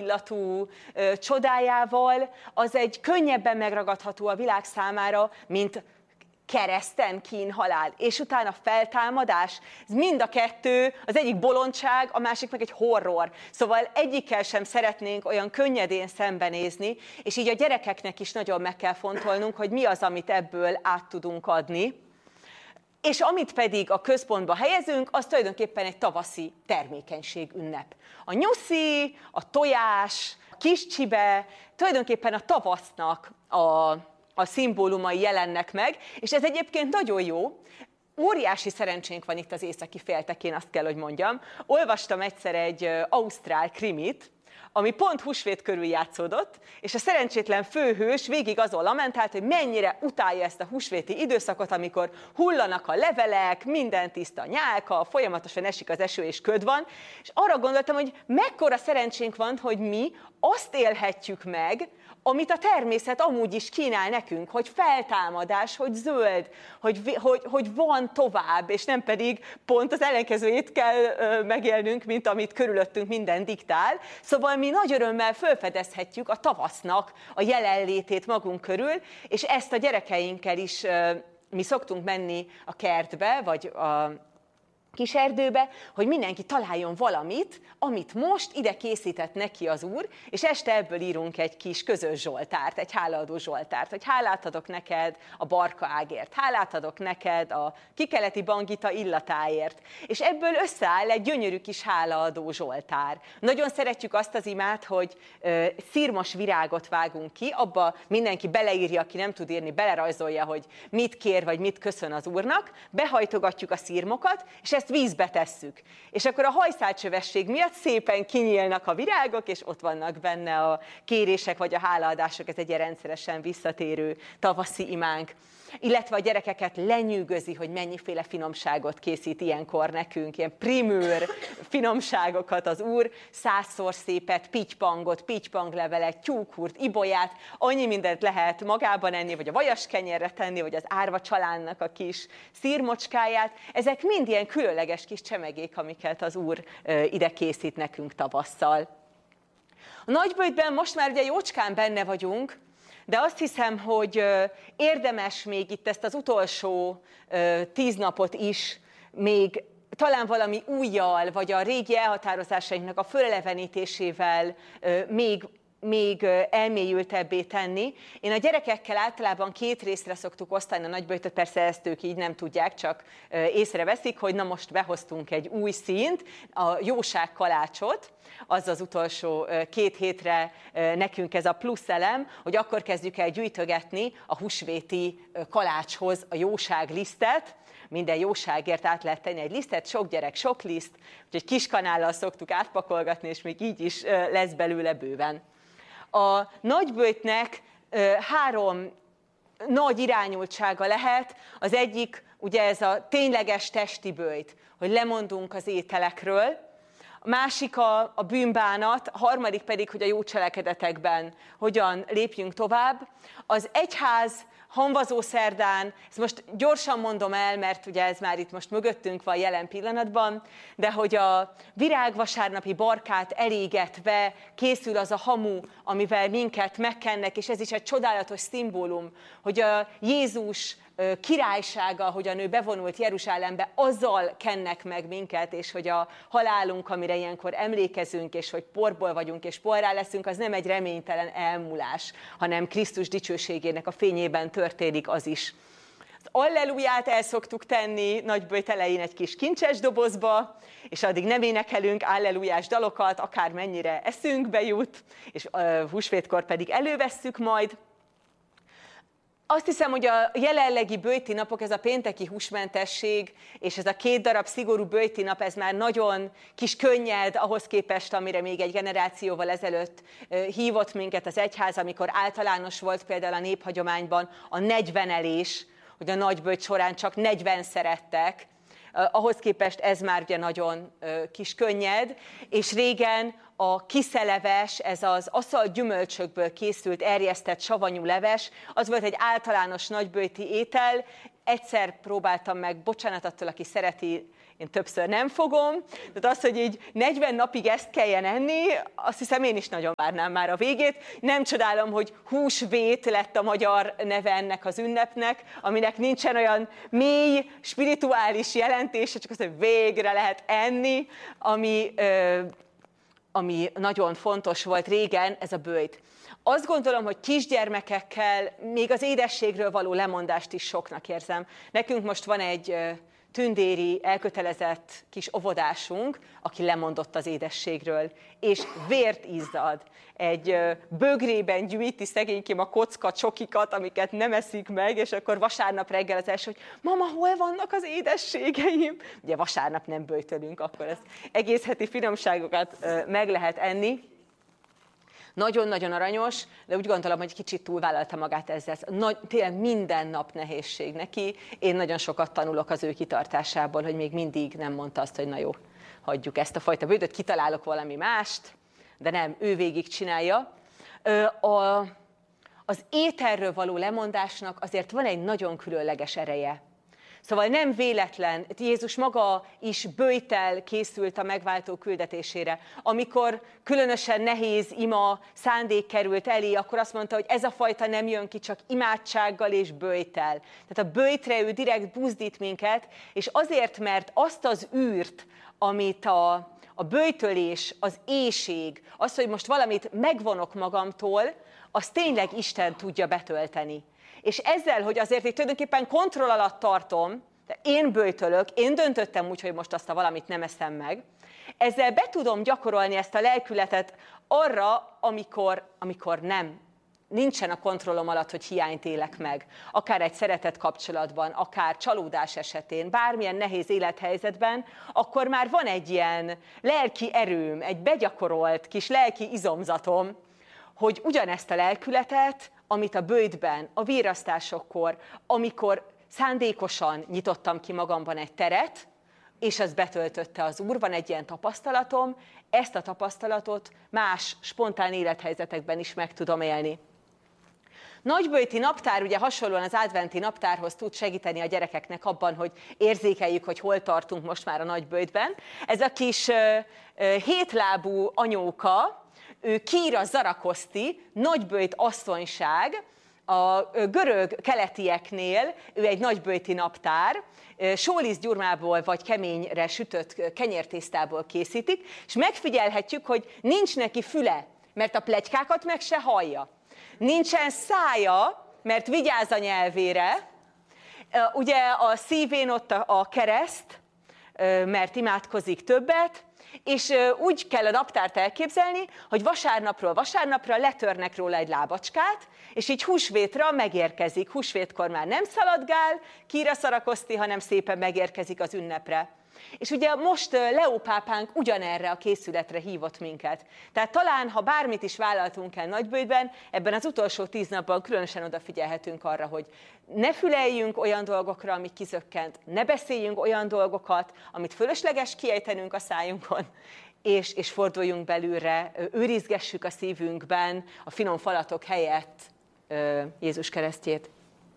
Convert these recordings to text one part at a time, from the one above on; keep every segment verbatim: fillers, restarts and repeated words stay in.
illatú ö, csodájával, az egy könnyebben megragadható a világ számára, mint kereszten kín, halál, és utána feltámadás. Ez mind a kettő, az egyik bolondság, a másik meg egy horror. Szóval egyikkel sem szeretnénk olyan könnyedén szembenézni, és így a gyerekeknek is nagyon meg kell fontolnunk, hogy mi az, amit ebből át tudunk adni. És amit pedig a központba helyezünk, az tulajdonképpen egy tavaszi termékenység ünnep. A nyuszi, a tojás, a kis csibe, tulajdonképpen a tavasznak a a szimbólumai jelennek meg, és ez egyébként nagyon jó. Óriási szerencsénk van itt az északi féltekén, azt kell, hogy mondjam. Olvastam egyszer egy ausztrál krimit, ami pont húsvét körül játszódott, és a szerencsétlen főhős végig azon lamentált, hogy mennyire utálja ezt a húsvéti időszakot, amikor hullanak a levelek, minden tiszta nyálka, folyamatosan esik az eső és köd van, és arra gondoltam, hogy mekkora szerencsénk van, hogy mi azt élhetjük meg, amit a természet amúgy is kínál nekünk, hogy feltámadás, hogy zöld, hogy, hogy, hogy van tovább, és nem pedig pont az ellenkezőjét kell ö, megélnünk, mint amit körülöttünk minden diktál. Szóval mi nagy örömmel felfedezhetjük a tavasznak a jelenlétét magunk körül, és ezt a gyerekeinkkel is ö, mi szoktunk menni a kertbe, vagy a kis erdőbe, hogy mindenki találjon valamit, amit most ide készített neki az Úr, és este ebből írunk egy kis közös zsoltárt, egy hálaadó zsoltárt, hogy hálát adok neked a barka ágért, hálát adok neked a kikeleti bangita illatáért, és ebből összeáll egy gyönyörű kis hálaadó zsoltár. Nagyon szeretjük azt az imát, hogy ö, szirmos virágot vágunk ki, abba mindenki beleírja, aki nem tud írni, belerajzolja, hogy mit kér, vagy mit köszön az Úrnak, behajtogatjuk a szirmokat, és ezt vízbe tesszük. És akkor a hajszálcsövesség miatt szépen kinyílnak a virágok, és ott vannak benne a kérések vagy a hálaadások, ez egy rendszeresen visszatérő tavaszi imánk. Illetve a gyerekeket lenyűgözi, hogy mennyiféle finomságot készít ilyenkor nekünk, ilyen primőr finomságokat az Úr, százszor szépet, pitypangot, pitypanglevelet, tyúkhurt, ibolyát, annyi mindent lehet magában enni, vagy a vajaskenyérre tenni, vagy az árva csalánnak a kis szírmocskáját. Ezek mind ilyen különleges kis csemegék, amiket az Úr ide készít nekünk tavasszal. A nagyböjtben most már ugye jócskán benne vagyunk, de azt hiszem, hogy érdemes még itt ezt az utolsó tíz napot is még talán valami újjal, vagy a régi elhatározásainknak a fölelevenítésével még még elmélyültebbé tenni. Én a gyerekekkel általában két részre szoktuk osztani a nagyböjtöt, persze ezt ők így nem tudják, csak észreveszik, hogy na most behoztunk egy új színt, a jóság kalácsot, az az utolsó két hétre nekünk ez a plusz elem, hogy akkor kezdjük el gyűjtögetni a húsvéti kalácshoz a jóság lisztet, minden jóságért át lehet tenni egy lisztet, sok gyerek, sok liszt, úgyhogy kis kanállal szoktuk átpakolgatni, és még így is lesz belőle bőven. A nagyböjtnek három nagy irányultsága lehet. Az egyik, ugye ez a tényleges testi böjt, hogy lemondunk az ételekről. A másik a, a bűnbánat, a harmadik pedig, hogy a jó cselekedetekben hogyan lépjünk tovább. Az egyház hamvazó szerdán, ezt most gyorsan mondom el, mert ugye ez már itt most mögöttünk van jelen pillanatban, de hogy a virágvasárnapi barkát elégetve készül az a hamu, amivel minket megkennek, és ez is egy csodálatos szimbólum, hogy a Jézus királysága, ahogyan ő bevonult Jeruzsálembe, azzal kennek meg minket, és hogy a halálunk, amire ilyenkor emlékezünk, és hogy porból vagyunk, és porrá leszünk, az nem egy reménytelen elmúlás, hanem Krisztus dicsőségének a fényében történik az is. Az alleluját el szoktuk tenni nagyböjt elején egy kis kincses dobozba, és addig nem énekelünk allelujás dalokat, akár mennyire eszünkbe jut, és uh, húsvétkor pedig elővesszük majd. Azt hiszem, hogy a jelenlegi böjti napok, ez a pénteki húsmentesség, és ez a két darab szigorú böjti nap, ez már nagyon kis könnyed ahhoz képest, amire még egy generációval ezelőtt hívott minket az egyház, amikor általános volt például a néphagyományban a negyvenelés, hogy a nagyböjt során csak negyven szerettek, ahhoz képest ez már ugye nagyon kis könnyed, és régen a kiszeleves, ez az aszalt gyümölcsökből készült erjesztett savanyú leves, az volt egy általános nagyböjti étel. Egyszer próbáltam meg, bocsánat attól, aki szereti, én többször nem fogom. Tehát az, hogy így negyven napig ezt kelljen enni, azt hiszem én is nagyon várnám már a végét. Nem csodálom, hogy húsvét lett a magyar neve ennek az ünnepnek, aminek nincsen olyan mély, spirituális jelentése, csak az, hogy végre lehet enni, ami, ö, ami nagyon fontos volt régen, ez a böjt. Azt gondolom, hogy kisgyermekekkel még az édességről való lemondást is soknak érzem. Nekünk most van egy tündéri, elkötelezett kis óvodásunk, aki lemondott az édességről, és vért izzad. Egy bögrében gyűjti szegénykém a kocka csokikat, amiket nem eszik meg, és akkor vasárnap reggel az első, hogy mama, hol vannak az édességeim? Ugye vasárnap nem böjtölünk, akkor az egész heti finomságokat meg lehet enni. Nagyon-nagyon aranyos, de úgy gondolom, hogy kicsit túlvállalta magát ezzel. Nagy, tényleg minden nap nehézség neki. Én nagyon sokat tanulok az ő kitartásából, hogy még mindig nem mondta azt, hogy na jó, hagyjuk ezt a fajta bőtöt, kitalálok valami mást, de nem, ő végig csinálja. A, az ételről való lemondásnak azért van egy nagyon különleges ereje. Szóval nem véletlen, Jézus maga is böjttel készült a megváltó küldetésére. Amikor különösen nehéz ima szándék került elé, akkor azt mondta, hogy ez a fajta nem jön ki, csak imádsággal és böjttel. Tehát a böjtre ő direkt buzdít minket, és azért, mert azt az űrt, amit a, a böjtölés, az éhség, az, hogy most valamit megvonok magamtól, az tényleg Isten tudja betölteni. És ezzel, hogy azért itt tulajdonképpen kontroll alatt tartom, de én böjtölök, én döntöttem úgy, hogy most azt a valamit nem eszem meg, ezzel be tudom gyakorolni ezt a lelkületet arra, amikor, amikor nem. Nincsen a kontrollom alatt, hogy hiányt élek meg. Akár egy szeretett kapcsolatban, akár csalódás esetén, bármilyen nehéz élethelyzetben, akkor már van egy ilyen lelki erőm, egy begyakorolt kis lelki izomzatom, hogy ugyanezt a lelkületet, amit a böjtben, a virasztásokkor, amikor szándékosan nyitottam ki magamban egy teret, és ez betöltötte az Úr, van egy ilyen tapasztalatom, ezt a tapasztalatot más spontán élethelyzetekben is meg tudom élni. Nagyböjti naptár ugye hasonlóan az adventi naptárhoz tud segíteni a gyerekeknek abban, hogy érzékeljük, hogy hol tartunk most már a nagyböjtben. Ez a kis uh, uh, hétlábú anyóka, ő Kíra Zarakoszti, nagyböjt asszonyság, a görög keletieknél ő egy nagyböjti naptár, sólisztgyurmából vagy keményre sütött kenyértésztából készítik, és megfigyelhetjük, hogy nincs neki füle, mert a pletykákat meg se hallja. Nincsen szája, mert vigyáz a nyelvére, ugye a szívén ott a kereszt, mert imádkozik többet, és úgy kell a naptárt elképzelni, hogy vasárnapról vasárnapra letörnek róla egy lábacskát, és így húsvétra megérkezik. Húsvétkor már nem szaladgál, Kíra Zarakoszti, hanem szépen megérkezik az ünnepre. És ugye most Leó pápánk ugyanerre a készületre hívott minket. Tehát talán, ha bármit is vállaltunk el nagyböjtben, ebben az utolsó tíz napban különösen odafigyelhetünk arra, hogy ne füleljünk olyan dolgokra, ami kizökkent, ne beszéljünk olyan dolgokat, amit fölösleges kiejtenünk a szájunkon, és, és forduljunk belülre, őrizgessük a szívünkben a finom falatok helyett Jézus keresztjét.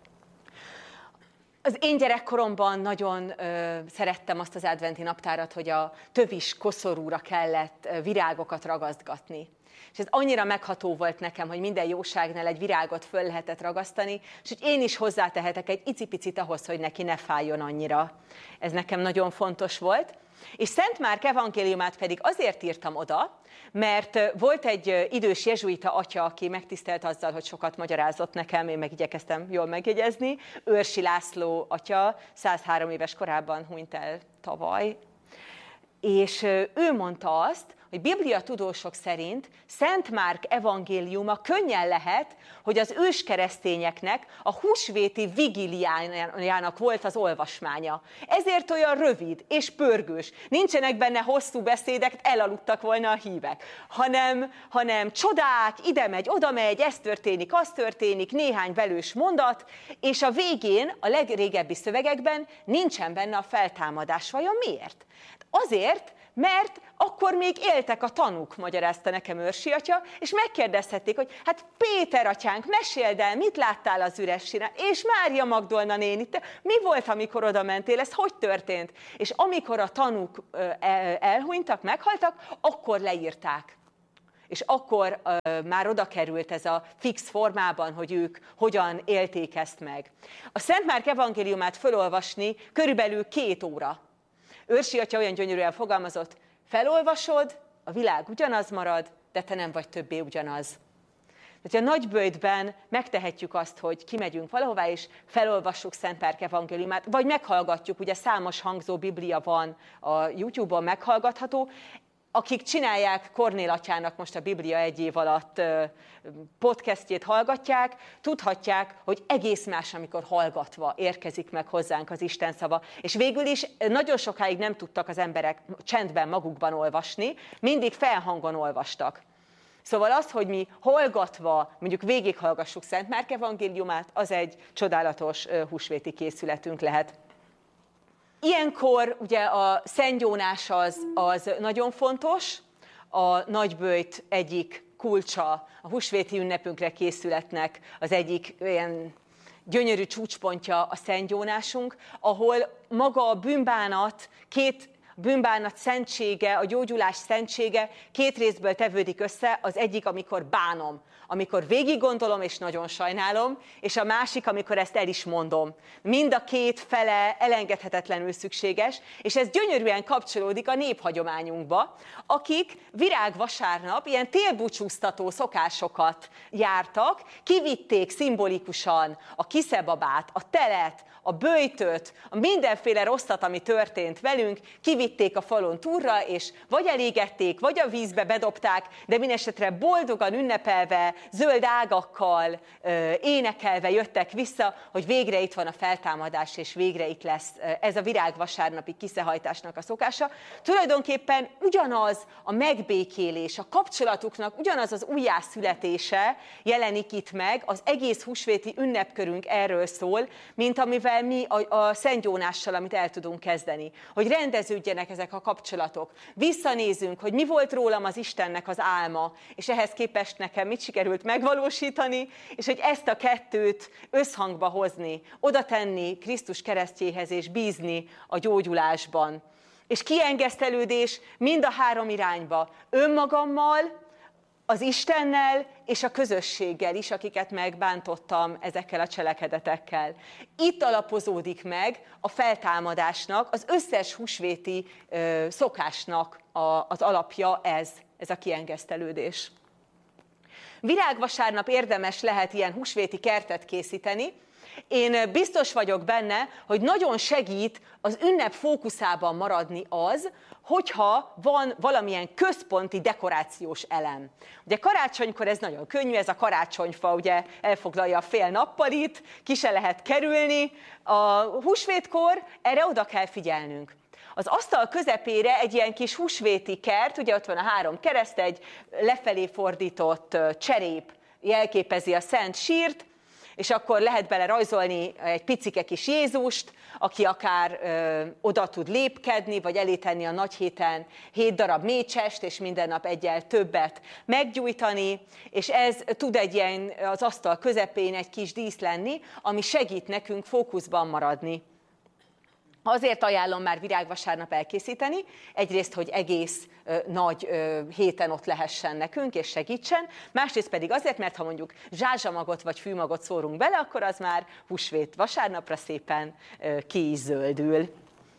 Az én gyerekkoromban nagyon ö, szerettem azt az adventi naptárat, hogy a tövis koszorúra kellett virágokat ragasztgatni. És ez annyira megható volt nekem, hogy minden jóságnál egy virágot föl lehetett ragasztani, és hogy én is hozzátehetek egy icipicit ahhoz, hogy neki ne fájjon annyira. Ez nekem nagyon fontos volt. És Szent Márk evangéliumát pedig azért írtam oda, mert volt egy idős jezsuita atya, aki megtisztelt azzal, hogy sokat magyarázott nekem, én meg igyekeztem jól megjegyezni. Őrsi László atya százhárom éves korában hunyt el tavaly, és ő mondta azt, hogy Biblia tudósok szerint Szent Márk evangéliuma könnyen lehet, hogy az őskeresztényeknek a húsvéti vigíliájának volt az olvasmánya. Ezért olyan rövid és pörgős. Nincsenek benne hosszú beszédek, elaludtak volna a hívek, hanem, hanem csodák, ide megy, oda megy, ez történik, az történik, néhány velős mondat, és a végén, a legrégebbi szövegekben nincsen benne a feltámadás. Vajon miért? Azért, mert akkor még éltek a tanúk, magyarázta nekem Őrsi atya, és megkérdezhették, hogy hát Péter atyánk, meséld el, mit láttál az üres sírán, és Mária Magdolna néni, te mi volt, amikor oda mentél, ez hogy történt? És amikor a tanúk elhunytak, meghaltak, akkor leírták. És akkor uh, már oda került ez a fix formában, hogy ők hogyan élték ezt meg. A Szent Márk evangéliumát felolvasni körülbelül két óra. Őrsi atya olyan gyönyörűen fogalmazott, felolvasod, a világ ugyanaz marad, de te nem vagy többé ugyanaz. Tehát a nagyböjtben megtehetjük azt, hogy kimegyünk valahová, és felolvassuk Szent Márk evangéliumát, vagy meghallgatjuk, ugye számos hangzó biblia van a YouTube-on meghallgatható. Akik csinálják, Kornél atyának most a Biblia egy év alatt podcastjét hallgatják, tudhatják, hogy egész más, amikor hallgatva érkezik meg hozzánk az Isten szava. És végül is nagyon sokáig nem tudtak az emberek csendben magukban olvasni, mindig felhangon olvastak. Szóval az, hogy mi hallgatva, mondjuk végighallgassuk Szent Márk evangéliumát, az egy csodálatos húsvéti készületünk lehet. Ilyenkor ugye a szentgyónás az, az nagyon fontos, a nagyböjt egyik kulcsa, a húsvéti ünnepünkre készületnek az egyik ilyen gyönyörű csúcspontja a szentgyónásunk, ahol maga a bűnbánat, két bűnbánat szentsége, a gyógyulás szentsége két részből tevődik össze, az egyik, amikor bánom, amikor végig gondolom és nagyon sajnálom, és a másik, amikor ezt el is mondom. Mind a két fele elengedhetetlenül szükséges, és ez gyönyörűen kapcsolódik a néphagyományunkba, akik virágvasárnap ilyen télbúcsúztató szokásokat jártak, kivitték szimbolikusan a kiszebabát, a telet, a böjtöt, a mindenféle rosszat, ami történt velünk, kivitték a falon túlra, és vagy elégették, vagy a vízbe bedobták, de mindesetre boldogan ünnepelve, zöld ágakkal, énekelve jöttek vissza, hogy végre itt van a feltámadás, és végre itt lesz ez a virágvasárnapi kiszehajtásnak a szokása. Tulajdonképpen ugyanaz a megbékélés, a kapcsolatuknak ugyanaz az újjászületése jelenik itt meg, az egész húsvéti ünnepkörünk erről szól, mint amivel mi a, a szentgyónással, amit el tudunk kezdeni. Hogy rendeződjenek ezek a kapcsolatok. Visszanézünk, hogy mi volt rólam az Istennek az álma, és ehhez képest nekem mit sikerült megvalósítani, és hogy ezt a kettőt összhangba hozni, oda tenni Krisztus keresztjéhez, és bízni a gyógyulásban. És kiengesztelődés mind a három irányba. Önmagammal, az Istennel és a közösséggel is, akiket megbántottam ezekkel a cselekedetekkel. Itt alapozódik meg a feltámadásnak, az összes húsvéti ö, szokásnak a, az alapja ez, ez a kiengesztelődés. Virágvasárnap érdemes lehet ilyen húsvéti kertet készíteni. Én biztos vagyok benne, hogy nagyon segít az ünnep fókuszában maradni az, hogyha van valamilyen központi dekorációs elem. Ugye karácsonykor ez nagyon könnyű, ez a karácsonyfa ugye elfoglalja a fél nappalit, ki se lehet kerülni. A húsvétkor erre oda kell figyelnünk. Az asztal közepére egy ilyen kis húsvéti kert, ugye ott van a három kereszt, egy lefelé fordított cserép jelképezi a szent sírt, és akkor lehet bele rajzolni egy picike kis Jézust, aki akár ö, oda tud lépkedni, vagy elé tenni a nagyhéten hét darab mécsest, és minden nap egyel többet meggyújtani, és ez tud egy ilyen az asztal közepén egy kis dísz lenni, ami segít nekünk fókuszban maradni. Azért ajánlom már virágvasárnap elkészíteni, egyrészt, hogy egész ö, nagy ö, héten ott lehessen nekünk, és segítsen, másrészt pedig azért, mert ha mondjuk zsázsamagot vagy fűmagot szórunk bele, akkor az már húsvét vasárnapra szépen ö, ki is zöldül.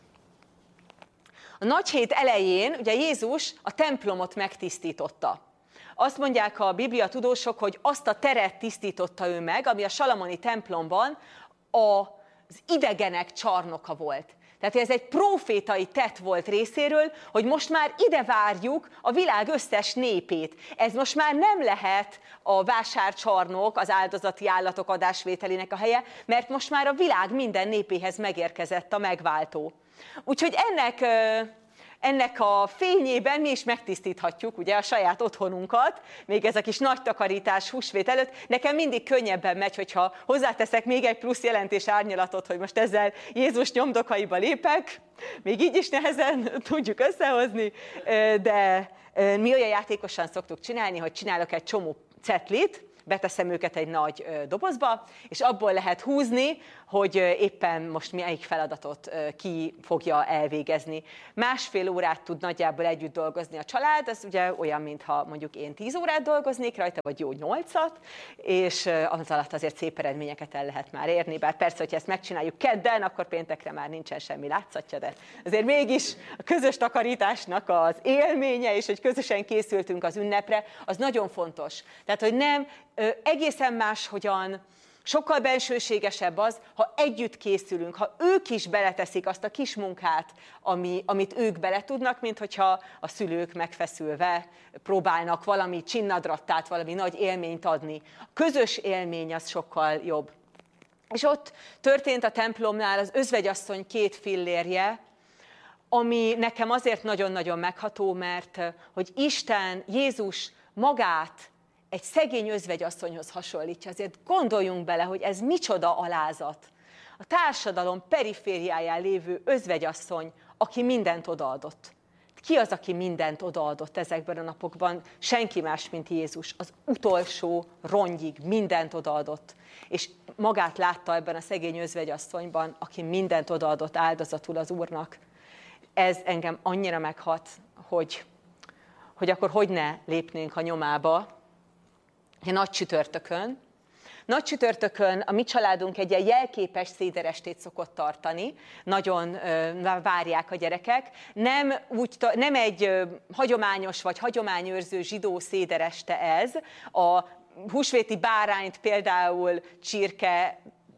A nagy hét elején ugye Jézus a templomot megtisztította. Azt mondják a Biblia tudósok, hogy azt a teret tisztította ő meg, ami a salamoni templomban a az idegenek csarnoka volt. Tehát ez egy profétai tett volt részéről, hogy most már ide várjuk a világ összes népét. Ez most már nem lehet a vásárcsarnok, az áldozati állatok adásvételének a helye, mert most már a világ minden népéhez megérkezett a megváltó. Úgyhogy ennek ennek a fényében mi is megtisztíthatjuk ugye a saját otthonunkat, még ez a kis nagy takarítás húsvét előtt. Nekem mindig könnyebben megy, hogyha hozzáteszek még egy plusz jelentés árnyalatot, hogy most ezzel Jézus nyomdokaiba lépek, még így is nehezen tudjuk összehozni, de mi olyan játékosan szoktuk csinálni, hogy csinálok egy csomó cetlit, beteszem őket egy nagy dobozba, és abból lehet húzni, hogy éppen most melyik feladatot ki fogja elvégezni. Másfél órát tud nagyjából együtt dolgozni a család, ez ugye olyan, mintha mondjuk én tíz órát dolgoznék rajta, vagy jó nyolcat, és az alatt azért szép eredményeket el lehet már érni, bár persze, hogyha ezt megcsináljuk kedden, akkor péntekre már nincsen semmi látszatja, de azért mégis a közös takarításnak az élménye, és hogy közösen készültünk az ünnepre, az nagyon fontos. Tehát, hogy nem egészen máshogyan, sokkal bensőségesebb az, ha együtt készülünk, ha ők is beleteszik azt a kis munkát, ami, amit ők bele tudnak, mint hogyha a szülők megfeszülve próbálnak valami csinnadrattát, valami nagy élményt adni. A közös élmény az sokkal jobb. És ott történt a templomnál az özvegyasszony két fillérje, ami nekem azért nagyon-nagyon megható, mert hogy Isten, Jézus magát egy szegény özvegyasszonyhoz hasonlítja. Azért gondoljunk bele, hogy ez micsoda alázat. A társadalom perifériáján lévő özvegyasszony, aki mindent odaadott. Ki az, aki mindent odaadott ezekben a napokban? Senki más, mint Jézus. Az utolsó rongyig mindent odaadott. És magát látta ebben a szegény özvegyasszonyban, aki mindent odaadott áldozatul az Úrnak. Ez engem annyira meghat, hogy, hogy akkor hogy ne lépnénk a nyomába. Nagy csütörtökön. Nagy csütörtökön a mi családunk egy ilyen jelképes széderestét szokott tartani, nagyon ö, várják a gyerekek. Nem, úgy, nem egy ö, hagyományos vagy hagyományőrző zsidó szédereste ez. A húsvéti bárányt például csirke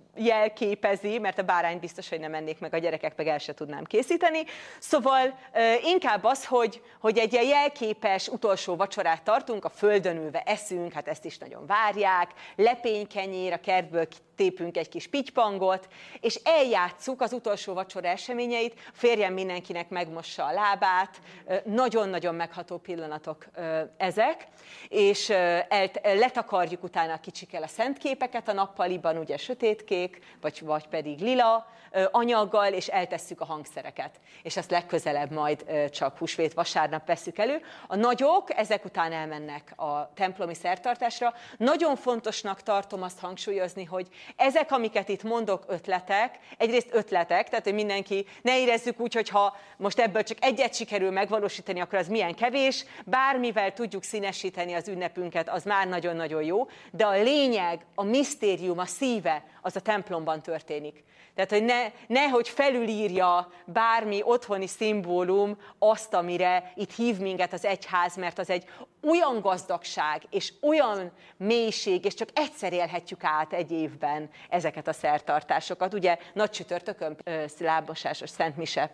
jelképezi, mert a bárányt biztos, hogy nem ennék meg a gyerekek, meg el se tudnám készíteni. Szóval inkább az, hogy, hogy egy ilyen jelképes utolsó vacsorát tartunk, a földön ülve eszünk, hát ezt is nagyon várják, lepénykenyér, a kertből tépünk egy kis pitypangot, és eljátsszuk az utolsó vacsora eseményeit, a férjem mindenkinek megmossa a lábát, nagyon-nagyon megható pillanatok ezek, és letakarjuk utána a kicsikkel a szentképeket, a nappaliban ugye sötétkék, vagy, vagy pedig lila anyaggal, és eltesszük a hangszereket. És ezt legközelebb majd csak húsvét vasárnap vesszük elő. A nagyok ezek után elmennek a templomi szertartásra. Nagyon fontosnak tartom azt hangsúlyozni, hogy ezek, amiket itt mondok, ötletek, egyrészt ötletek, tehát hogy mindenki ne érezzük úgy, hogy ha most ebből csak egyet sikerül megvalósítani, akkor az milyen kevés, bármivel tudjuk színesíteni az ünnepünket, az már nagyon-nagyon jó, de a lényeg, a misztérium, a szíve, az a templomban történik. Tehát, hogy ne, nehogy felülírja bármi otthoni szimbólum azt, amire itt hív minket az egyház, mert az egy olyan gazdagság, és olyan mélység, és csak egyszer élhetjük át egy évben ezeket a szertartásokat. Ugye nagy csütörtökön lábmosásos szentmise.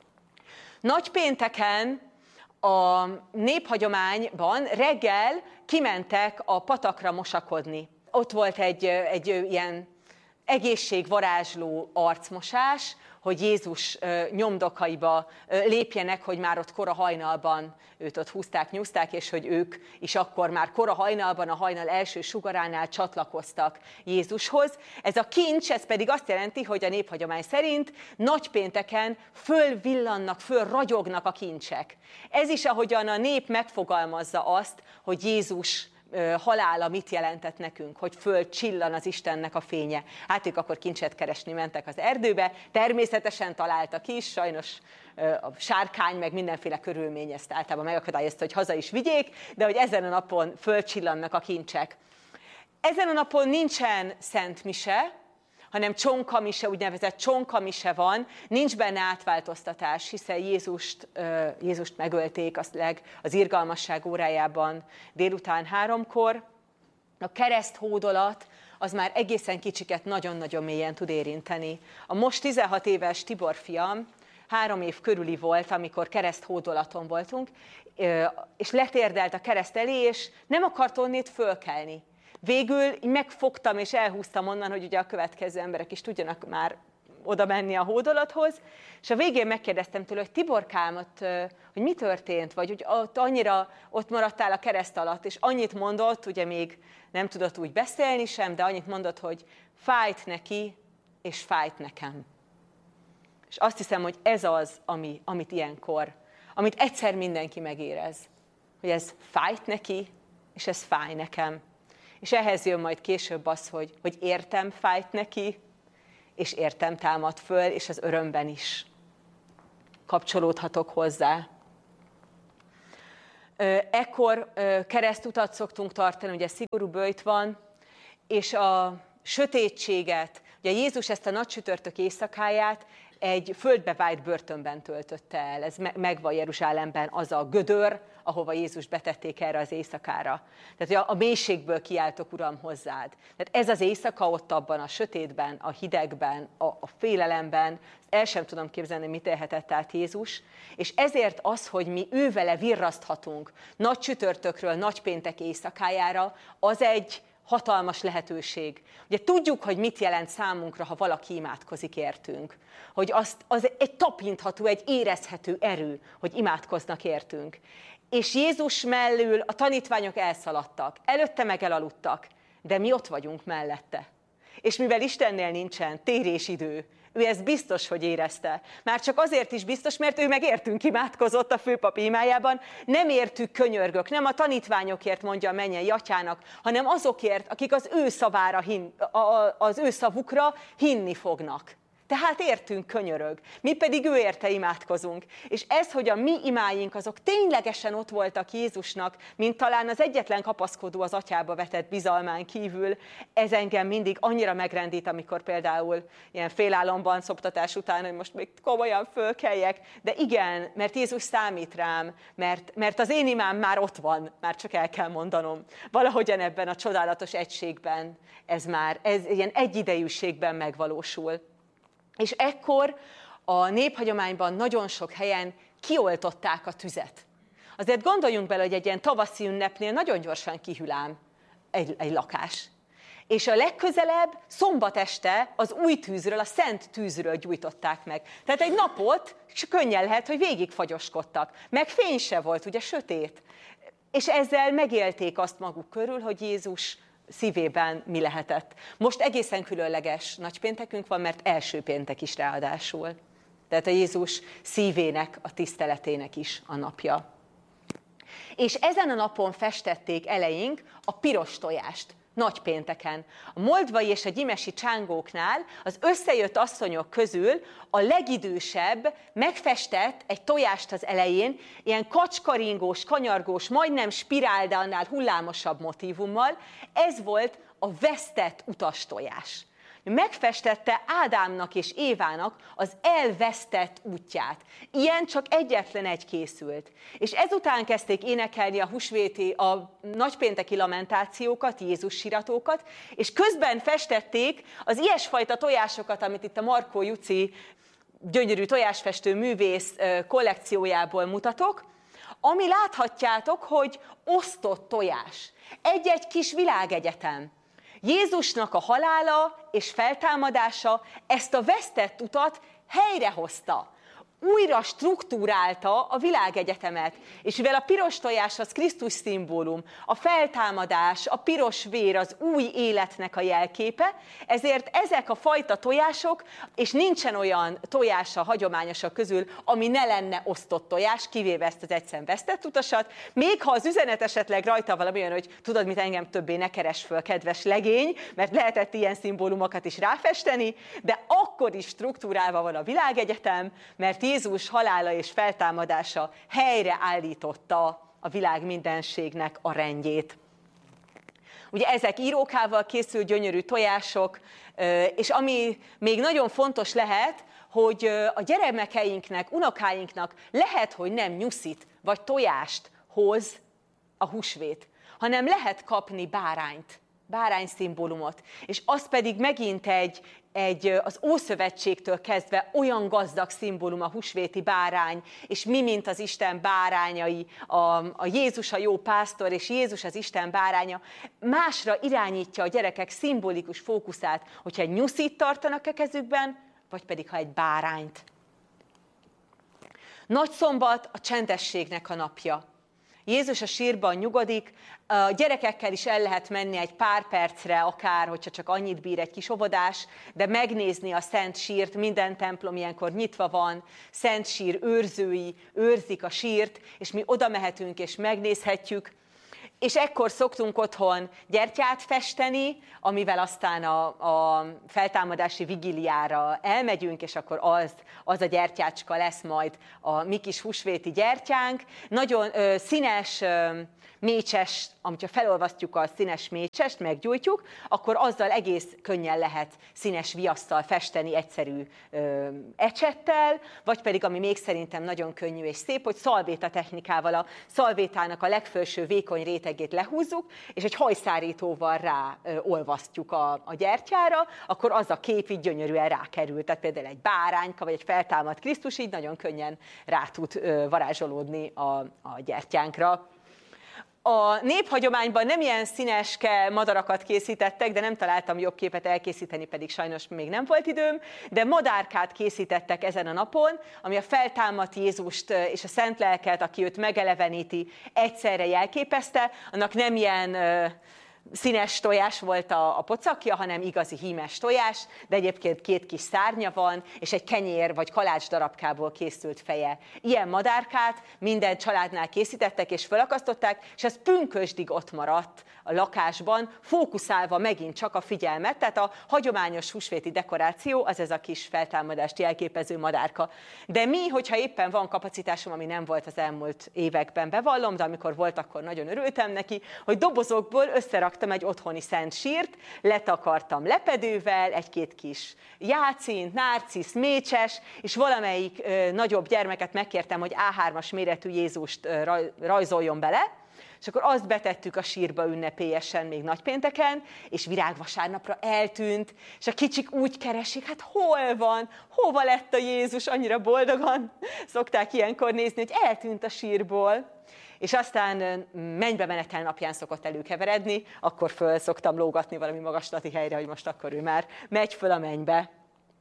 Nagypénteken a néphagyományban reggel kimentek a patakra mosakodni. Ott volt egy, egy ilyen egészségvarázsló arcmosás, hogy Jézus nyomdokaiba lépjenek, hogy már ott kora hajnalban őt ott húzták, nyúzták, és hogy ők is akkor már kora hajnalban, a hajnal első sugaránál csatlakoztak Jézushoz. Ez a kincs, ez pedig azt jelenti, hogy a néphagyomány szerint nagypénteken fölvillannak, fölragyognak a kincsek. Ez is, ahogyan a nép megfogalmazza azt, hogy Jézus halála mit jelentett nekünk, hogy fölcsillan az Istennek a fénye. Hát ők akkor kincset keresni mentek az erdőbe, természetesen találtak is, sajnos a sárkány, meg mindenféle körülmény ezt általában megakadályozta, hogy haza is vigyék, de hogy ezen a napon fölcsillannak a kincsek. Ezen a napon nincsen szent mise, hanem csonkamise, úgynevezett csonkamise van, nincs benne átváltoztatás, hiszen Jézust, Jézust megölték az, leg, az irgalmasság órájában délután háromkor. A kereszt hódolat az már egészen kicsiket nagyon-nagyon mélyen tud érinteni. A most tizenhat éves Tibor fiam három év körüli volt, amikor kereszt hódolaton voltunk, és letérdelt a kereszt elé, és nem akart onnét fölkelni. Végül megfogtam és elhúztam onnan, hogy ugye a következő emberek is tudjanak már oda menni a hódolathoz, és a végén megkérdeztem tőle, hogy Tiborkám, ott, hogy mi történt, vagy hogy ott annyira ott maradtál a kereszt alatt, és annyit mondott, ugye még nem tudott úgy beszélni sem, de annyit mondott, hogy fájt neki, és fájt nekem. És azt hiszem, hogy ez az, ami, amit ilyenkor, amit egyszer mindenki megérez, hogy ez fájt neki, és ez fáj nekem. És ehhez jön majd később az, hogy, hogy értem fájt neki, és értem támad föl, és az örömben is kapcsolódhatok hozzá. Ekkor keresztutat szoktunk tartani, ugye szigorú böjt van, és a sötétséget, ugye Jézus ezt a nagy csütörtök éjszakáját egy földbe vájt börtönben töltötte el. Ez megvan Jeruzsálemben, az a gödör, ahova Jézus betették erre az éjszakára. Tehát a mélységből kiáltok, Uram, hozzád. Tehát ez az éjszaka ott abban a sötétben, a hidegben, a, a félelemben, el sem tudom képzelni, mit élhetett át Jézus. És ezért az, hogy mi ővele virraszthatunk nagy csütörtökről nagy péntek éjszakájára, az egy hatalmas lehetőség. Ugye tudjuk, hogy mit jelent számunkra, ha valaki imádkozik értünk. Hogy azt, az egy tapintható, egy érezhető erő, hogy imádkoznak értünk. És Jézus mellől a tanítványok elszaladtak, előtte meg elaludtak, de mi ott vagyunk mellette. És mivel Istennél nincsen térésidő, ő ezt biztos, hogy érezte. Már csak azért is biztos, mert ő meg értünk imádkozott a főpap imájában. Nem értük könyörgök, nem a tanítványokért mondja a mennyei atyának, hanem azokért, akik az ő szavára, az ő szavukra hinni fognak. Tehát értünk könyörög, mi pedig ő érte imádkozunk. És ez, hogy a mi imáink azok ténylegesen ott voltak Jézusnak, mint talán az egyetlen kapaszkodó az atyába vetett bizalmán kívül, ez engem mindig annyira megrendít, amikor például ilyen félálomban szoptatás után, hogy most még komolyan fölkeljek, de igen, mert Jézus számít rám, mert, mert az én imám már ott van, már csak el kell mondanom. Valahogyan ebben a csodálatos egységben ez már, ez ilyen egyidejűségben megvalósul. És ekkor a néphagyományban nagyon sok helyen kioltották a tüzet. Azért gondoljunk bele, hogy egy ilyen tavaszi ünnepnél nagyon gyorsan kihűl ám egy, egy lakás. És a legközelebb szombat este az új tűzről, a szent tűzről gyújtották meg. Tehát egy napot könnyen lehet, hogy végigfagyoskodtak. Meg fény se volt, ugye sötét. És ezzel megélték azt maguk körül, hogy Jézus szívében mi lehetett. Most egészen különleges nagypéntekünk van, mert első péntek is ráadásul. Tehát a Jézus szívének, a tiszteletének is a napja. És ezen a napon festették eleink a piros tojást, nagypénteken. A moldvai és a gyimesi csángóknál az összejött asszonyok közül a legidősebb megfestett egy tojást az elején, ilyen kacskaringós, kanyargós, majdnem spirál, de annál hullámosabb motívummal. Ez volt a vesztett utastojás. Megfestette Ádámnak és Évának az elvesztett útját. Ilyen csak egyetlen egy készült. És ezután kezdték énekelni a húsvéti, a nagypénteki lamentációkat, Jézus siratókat, és közben festették az ilyesfajta tojásokat, amit itt a Markó Juci gyönyörű tojásfestő művész kollekciójából mutatok, ami láthatjátok, hogy osztott tojás. Egy-egy kis világegyetem. Jézusnak a halála és feltámadása ezt a vesztett utat helyrehozta. Újra struktúrálta a világegyetemet. És mivel a piros tojás az Krisztus szimbólum, a feltámadás, a piros vér az új életnek a jelképe, ezért ezek a fajta tojások, és nincsen olyan tojás a hagyományosak közül, ami ne lenne osztott tojás, kivéve ezt az egyszer vesztett utasat, még ha az üzenet esetleg rajta valami olyan, hogy tudod, mit, engem többé ne keres föl, kedves legény, mert lehetett ilyen szimbólumokat is ráfesteni, de akkor is struktúrálva van a világegyetem, mert Jézus halála és feltámadása helyreállította a világ mindenségnek a rendjét. Ugye ezek írókával készült gyönyörű tojások, és ami még nagyon fontos lehet, hogy a gyermekeinknek, unokáinknak lehet, hogy nem nyuszit vagy tojást hoz a húsvét, hanem lehet kapni bárányt, bárány szimbólumot, és az pedig megint egy, egy az Ószövetségtől kezdve olyan gazdag szimbólum a húsvéti bárány, és mi, mint az Isten bárányai, a, a Jézus a jó pásztor, és Jézus az Isten báránya, másra irányítja a gyerekek szimbolikus fókuszát, hogyha egy nyuszit tartanak a kezükben, vagy pedig ha egy bárányt. Nagyszombat a csendességnek a napja. Jézus a sírban nyugodik, a gyerekekkel is el lehet menni egy pár percre, akár, hogyha csak annyit bír egy kis óvodás, de megnézni a Szent Sírt, minden templom ilyenkor nyitva van, Szent Sír őrzői őrzik a sírt, és mi oda mehetünk és megnézhetjük. És ekkor szoktunk otthon gyertyát festeni, amivel aztán a, a feltámadási vigíliára elmegyünk, és akkor az, az a gyertyácska lesz majd a mi kis húsvéti gyertyánk. Nagyon ö, színes ö, mécses, amikor felolvasztjuk a színes mécsest, meggyújtjuk, akkor azzal egész könnyen lehet színes viasszal festeni egyszerű ö, ecsettel, vagy pedig, ami még szerintem nagyon könnyű és szép, hogy szalvéta technikával a szalvétának a legfelső vékony rétegét lehúzzuk, és egy hajszárítóval rá ö, olvasztjuk a, a gyertyára, akkor az a kép így gyönyörűen rákerül. Tehát például egy bárányka, vagy egy feltámadt Krisztus így nagyon könnyen rá tud ö, varázsolódni a, a gyertyánkra. A néphagyományban nem ilyen színeske madarakat készítettek, de nem találtam jobb képet elkészíteni, pedig sajnos még nem volt időm, de madárkát készítettek ezen a napon, ami a feltámadt Jézust és a Szent Lelket, aki őt megeleveníti, egyszerre jelképezte. Annak nem ilyen színes tojás volt a, a pocakja, hanem igazi hímes tojás, de egyébként két kis szárnya van, és egy kenyér vagy kalács darabkából készült feje. Ilyen madárkát minden családnál készítettek és felakasztották, és ez pünkösdig ott maradt a lakásban, fókuszálva megint csak a figyelmet, tehát a hagyományos húsvéti dekoráció az ez a kis feltámadást jelképező madárka. De mi, hogyha éppen van kapacitásom, ami nem volt az elmúlt években, bevallom, de amikor volt, akkor nagyon örültem neki, hogy dobozokból összeraktam egy otthoni Szent Sírt, letakartam lepedővel, egy-két kis jácint, nárcisz, mécses, és valamelyik ö, nagyobb gyermeket megkértem, hogy á hármas méretű Jézust ö, raj, rajzoljon bele, és akkor azt betettük a sírba ünnepélyesen még nagypénteken, és virágvasárnapra eltűnt, és a kicsik úgy keresik, hát hol van, hova lett a Jézus, annyira boldogan szokták ilyenkor nézni, hogy eltűnt a sírból. És aztán mennybe menetel napján szokott előkeveredni, akkor föl szoktam lógatni valami magaslati helyre, hogy most akkor ő már megy föl a mennybe.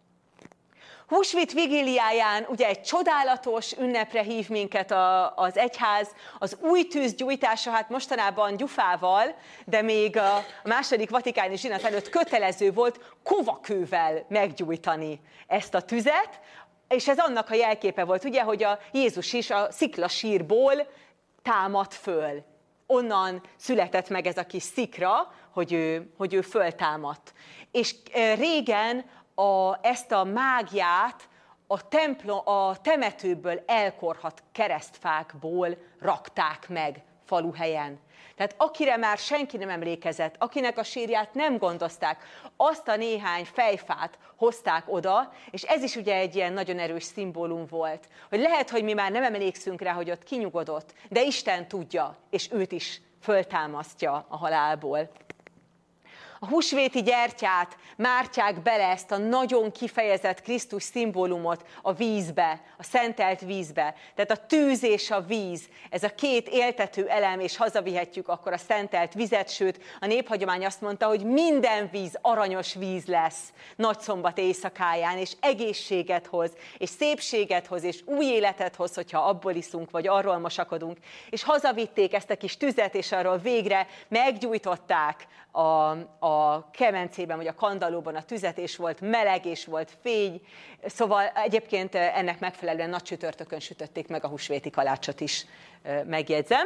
Húsvét vigíliáján ugye egy csodálatos ünnepre hív minket a, az egyház, az új tűz gyújtása, hát mostanában gyufával, de még a második vatikáni zsinat előtt kötelező volt kovakővel meggyújtani ezt a tüzet, és ez annak a jelképe volt, ugye, hogy a Jézus is a sziklasírból támad föl. Onnan született meg ez a kis szikra, hogy ő, hogy ő föltámadt. És régen a, ezt a mágiát a, templom, a temetőből elkorhadt keresztfákból rakták meg faluhelyen. Tehát akire már senki nem emlékezett, akinek a sírját nem gondozták, azt a néhány fejfát hozták oda, és ez is ugye egy ilyen nagyon erős szimbólum volt, hogy lehet, hogy mi már nem emlékszünk rá, hogy ott kinyugodott, de Isten tudja, és őt is föltámasztja a halálból. A húsvéti gyertyát mártják bele, ezt a nagyon kifejezett Krisztus szimbólumot a vízbe, a szentelt vízbe. Tehát a tűz és a víz, ez a két éltető elem, és hazavihetjük akkor a szentelt vizet, sőt a néphagyomány azt mondta, hogy minden víz aranyos víz lesz nagyszombat éjszakáján, és egészséget hoz, és szépséget hoz, és új életet hoz, hogyha abból iszunk, vagy arról mosakodunk. És hazavitték ezt a kis tüzet, és arról végre meggyújtották a, a kemencében, vagy a kandallóban a tüzet, és volt meleg, és volt fény. Szóval egyébként ennek megfelelően nagy csütörtökön sütötték meg a húsvéti kalácsot is, megjegyzem.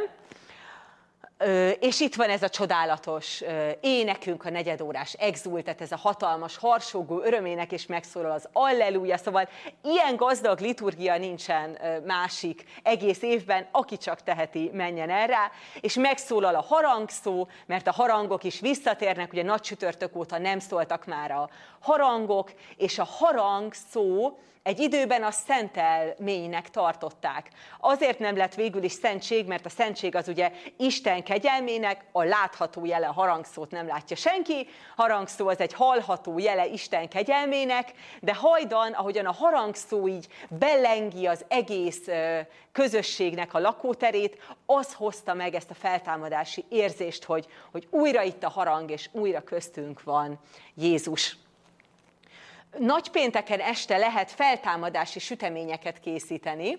És itt van ez a csodálatos énekünk, a negyedórás exult, tehát ez a hatalmas, harsogó örömének is megszólal az Alleluja, szóval ilyen gazdag liturgia nincsen másik egész évben, aki csak teheti, menjen erre, és megszólal a harangszó, mert a harangok is visszatérnek, ugye nagy csütörtök óta nem szóltak már a harangok, és a harangszó egy időben a szentelménynek tartották. Azért nem lett végül is szentség, mert a szentség az ugye Isten kegyelmének a látható jele, a harangszót nem látja senki, harangszó az egy hallható jele Isten kegyelmének, de hajdan, ahogyan a harangszó így belengi az egész közösségnek a lakóterét, az hozta meg ezt a feltámadási érzést, hogy, hogy újra itt a harang, és újra köztünk van Jézus. nagypénteken este lehet feltámadási süteményeket készíteni.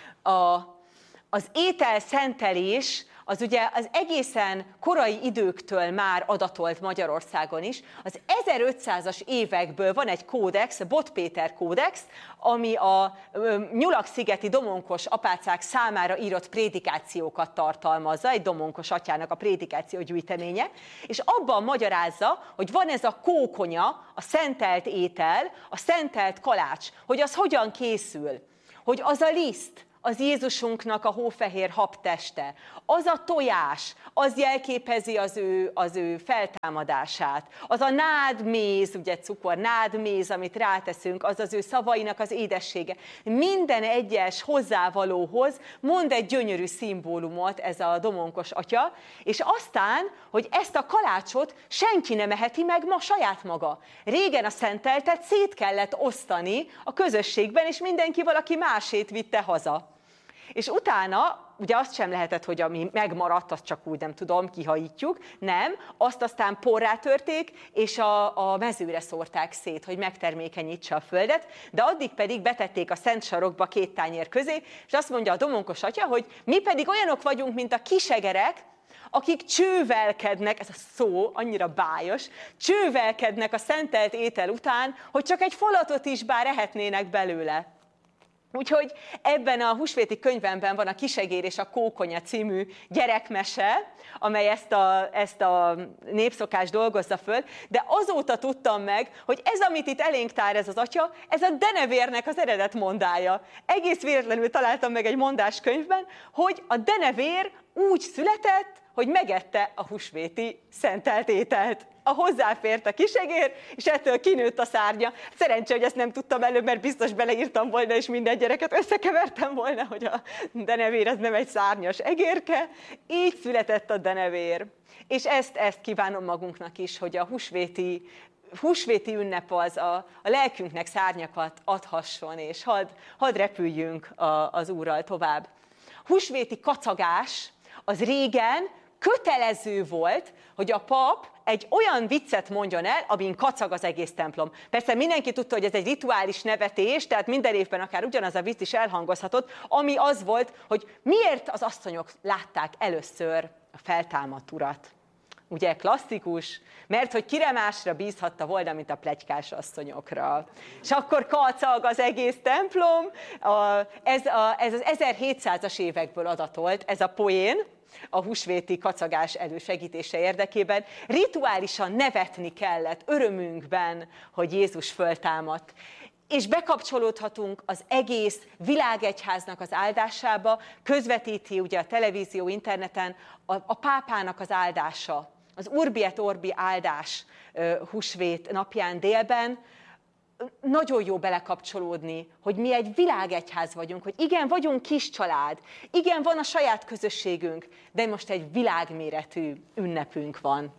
A, az étel szentelés az ugye az egészen korai időktől már adatolt Magyarországon is. Az ezerötszázas évekből van egy kódex, a Bot Péter kódex, ami a Nyulak-szigeti domonkos apácák számára írott prédikációkat tartalmazza, egy domonkos atyának a prédikáció gyűjteménye, és abban magyarázza, hogy van ez a kókonya, a szentelt étel, a szentelt kalács, hogy az hogyan készül, hogy az a liszt, az Jézusunknak a hófehér habteste, az a tojás, az jelképezi az ő, az ő feltámadását. Az a nádméz, ugye cukor, nádméz, amit ráteszünk, az az ő szavainak az édessége. Minden egyes hozzávalóhoz mond egy gyönyörű szimbólumot ez a domonkos atya, és aztán, hogy ezt a kalácsot senki nem eheti meg ma saját maga. Régen a szenteltet szét kellett osztani a közösségben, és mindenki valaki másét vitte haza. És utána, ugye azt sem lehetett, hogy ami megmaradt, azt csak úgy nem tudom, kihajítjuk, nem, azt aztán porrá törték, és a, a mezőre szórták szét, hogy megtermékenyítse a földet, de addig pedig betették a szent sarokba két tányér közé, és azt mondja a domonkos atya, hogy mi pedig olyanok vagyunk, mint a kisegerek, akik csővelkednek, ez a szó annyira bájos, csővelkednek a szentelt étel után, hogy csak egy falatot is bár ehetnének belőle. Úgyhogy ebben a húsvéti könyvemben van a Kisegér és a kókonya című gyerekmese, amely ezt a, ezt a népszokást dolgozza föl, de azóta tudtam meg, hogy ez, amit itt elénk tár ez az atya, ez a denevérnek az eredet mondája. Egész véletlenül találtam meg egy mondáskönyvben, hogy a denevér úgy született, hogy megette a húsvéti szentelt ételt. A hozzáfért a kisegér, és ettől kinőtt a szárnya. Szerencsé, hogy ezt nem tudtam előbb, mert biztos beleírtam volna, és minden gyereket összekevertem volna, hogy a denevér az nem egy szárnyas egérke. Így született a denevér. És ezt, ezt kívánom magunknak is, hogy a húsvéti, húsvéti ünnep az a, a lelkünknek szárnyakat adhasson, és hadd had repüljünk a, az Úrral tovább. Húsvéti kacagás az régen kötelező volt, hogy a pap egy olyan viccet mondjon el, amin kacag az egész templom. Persze mindenki tudta, hogy ez egy rituális nevetés, tehát minden évben akár ugyanaz a vicc is elhangozhatott, ami az volt, hogy miért az asszonyok látták először a feltámadt urat. Ugye klasszikus, mert hogy kire másra bízhatta volna, mint a pletykás asszonyokra. És akkor kacag az egész templom, a, ez, a, ez az ezerhétszázas évekből adatolt, ez a poén, a húsvéti kacagás elősegítése érdekében. Rituálisan nevetni kellett örömünkben, hogy Jézus föltámadt. És bekapcsolódhatunk az egész világegyháznak az áldásába, közvetíti ugye a televízió, interneten a, a pápának az áldása, az Urbi et Orbi áldás húsvét napján délben. Nagyon jó belekapcsolódni, hogy mi egy világegyház vagyunk, hogy igen, vagyunk kis család, igen, van a saját közösségünk, de most egy világméretű ünnepünk van.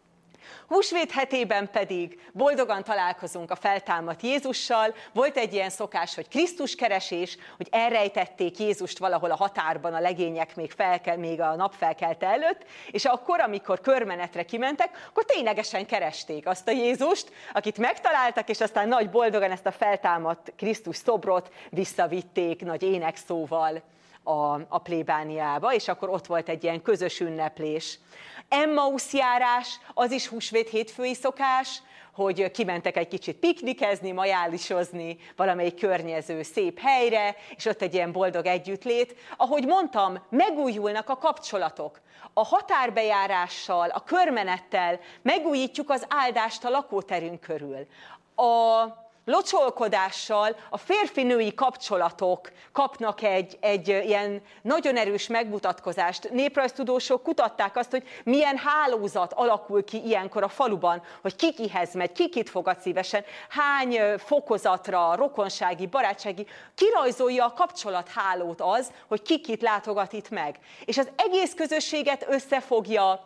Húsvét hetében pedig boldogan találkozunk a feltámadt Jézussal. Volt egy ilyen szokás, hogy Krisztus keresés, hogy elrejtették Jézust valahol a határban a legények még, felkel, még a nap felkelte előtt, és akkor, amikor körmenetre kimentek, akkor ténylegesen keresték azt a Jézust, akit megtaláltak, és aztán nagy boldogan ezt a feltámadt Krisztus szobrot visszavitték nagy énekszóval a, a plébániába, és akkor ott volt egy ilyen közös ünneplés. Emmaus járás, az is húsvét hétfői szokás, hogy kimentek egy kicsit piknikezni, majálisozni valamelyik környező szép helyre, és ott egy ilyen boldog együttlét. Ahogy mondtam, megújulnak a kapcsolatok. A határbejárással, a körmenettel megújítjuk az áldást a lakóterünk körül. A locsolkodással a férfi-női kapcsolatok kapnak egy, egy ilyen nagyon erős megmutatkozást. Néprajztudósok kutatták azt, hogy milyen hálózat alakul ki ilyenkor a faluban, hogy ki kihez megy, ki kit fogad szívesen, hány fokozatra, rokonsági, barátsági, kirajzolja a kapcsolathálót az, hogy ki kit látogat itt meg. És az egész közösséget összefogja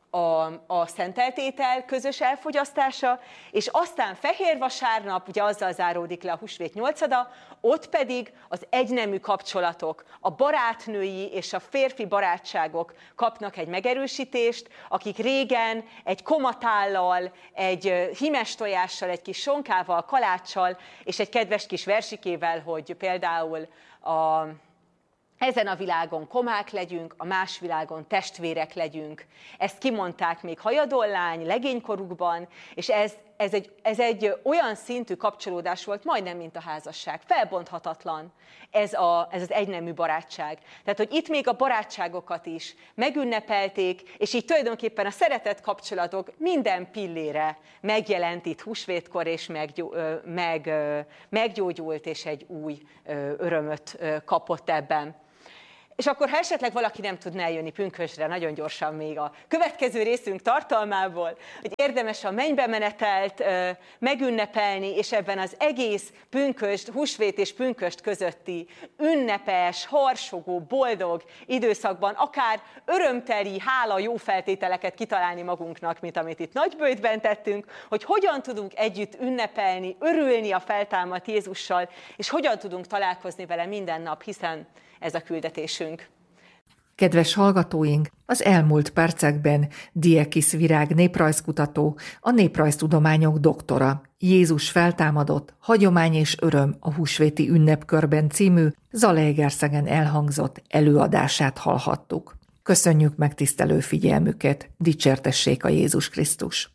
a, a szenteltétel közös elfogyasztása, és aztán fehér vasárnap, ugye azzal záródik le a húsvét nyolcada, ott pedig az egynemű kapcsolatok, a barátnői és a férfi barátságok kapnak egy megerősítést, akik régen egy komatállal, egy hímes tojással, egy kis sonkával, kaláccsal és egy kedves kis versikével, hogy például a ezen a világon komák legyünk, a más világon testvérek legyünk. Ezt kimondták még hajadollány, legénykorukban, és ez, ez, egy, ez egy olyan szintű kapcsolódás volt, majdnem, mint a házasság. Felbonthatatlan ez, a, ez az egynemű barátság. Tehát, hogy itt még a barátságokat is megünnepelték, és így tulajdonképpen a szeretet kapcsolatok minden pillére megjelent itt húsvétkor, és meggyó, meg, meggyógyult, és egy új örömöt kapott ebben. És akkor, ha esetleg valaki nem tudna eljönni pünkösdre, nagyon gyorsan még a következő részünk tartalmából, hogy érdemes a mennybe menetelt megünnepelni, és ebben az egész pünkösd, húsvét és pünkösd közötti ünnepes, harsogó, boldog időszakban akár örömteli, hála, jó feltételeket kitalálni magunknak, mint amit itt Nagyböjtben tettünk, hogy hogyan tudunk együtt ünnepelni, örülni a feltámadt Jézussal, és hogyan tudunk találkozni vele minden nap, hiszen ez a küldetésünk. Kedves hallgatóink, az elmúlt percekben Diekis Virág néprajzkutató, a néprajztudományok doktora, Jézus feltámadott, hagyomány és öröm a húsvéti ünnepkörben című Zalaegerszegen elhangzott előadását hallhattuk. Köszönjük megtisztelő figyelmüket, dicsértessék a Jézus Krisztus!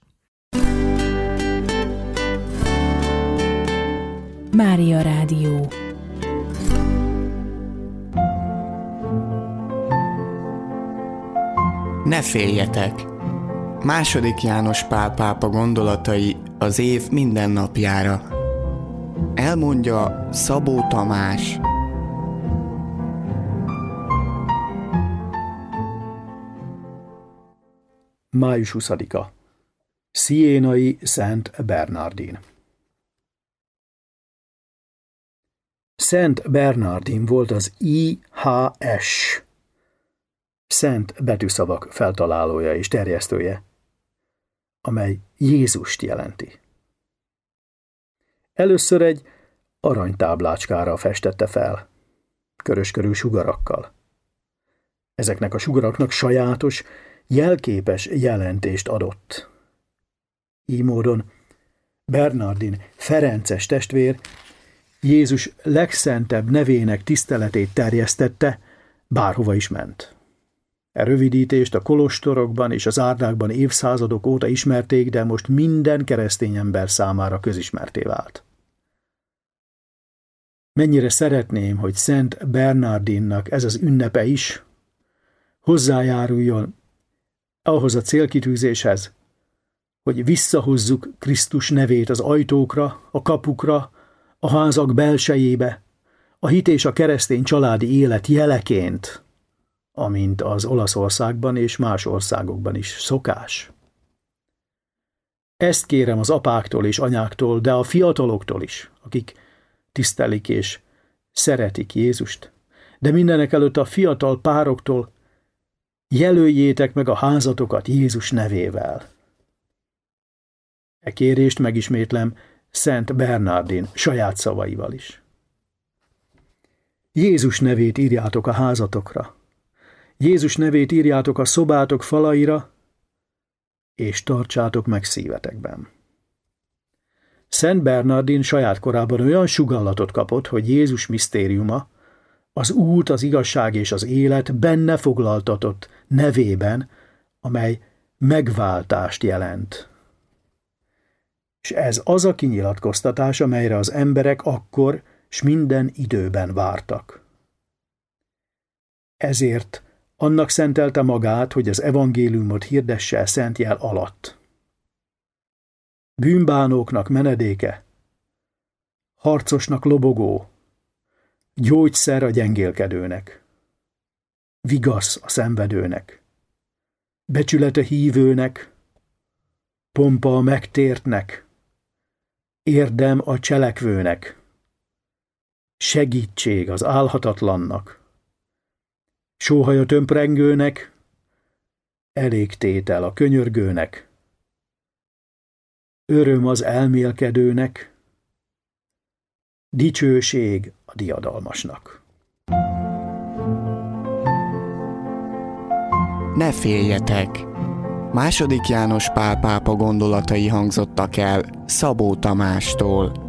Mária Rádió. Ne féljetek! Második János Pál pápa gondolatai az év minden napjára. Elmondja Szabó Tamás. május huszadika. Sziénai Szent Bernardin. Szent Bernardin volt az I H S, szent betűszavak feltalálója és terjesztője, amely Jézust jelenti. Először egy aranytáblácskára festette fel, köröskörű sugarakkal. Ezeknek a sugaraknak sajátos, jelképes jelentést adott. Így módon Bernardin ferences testvér Jézus legszentebb nevének tiszteletét terjesztette, bárhova is ment. E rövidítést a kolostorokban és az árdákban évszázadok óta ismerték, de most minden keresztény ember számára közismerté vált. Mennyire szeretném, hogy Szent Bernardinnak ez az ünnepe is hozzájáruljon ahhoz a célkitűzéshez, hogy visszahozzuk Krisztus nevét az ajtókra, a kapukra, a házak belsejébe, a hit és a keresztény családi élet jeleként, amint az Olaszországban és más országokban is szokás. Ezt kérem az apáktól és anyáktól, de a fiataloktól is, akik tisztelik és szeretik Jézust, de mindenekelőtt a fiatal pároktól, jelöljétek meg a házatokat Jézus nevével. E kérést megismétlem Szent Bernardin saját szavaival is. Jézus nevét írjátok a házatokra, Jézus nevét írjátok a szobátok falaira, és tartsátok meg szívetekben. Szent Bernardin saját korában olyan sugallatot kapott, hogy Jézus misztériuma, az út, az igazság és az élet benne foglaltatott nevében, amely megváltást jelent. És ez az a kinyilatkoztatás, amelyre az emberek akkor s minden időben vártak. Ezért annak szentelte magát, hogy az evangéliumot hirdesse a szent jel alatt. Bűnbánóknak menedéke, harcosnak lobogó, gyógyszer a gyengélkedőnek, vigasz a szenvedőnek, becsülete hívőnek, pompa a megtértnek, érdem a cselekvőnek, segítség az álhatatlannak, sóhaj a tömprengőnek, elégtétel a könyörgőnek, öröm az elmélkedőnek, dicsőség a diadalmasnak. Ne féljetek! Második János Pál pápa gondolatai hangzottak el Szabó Tamástól.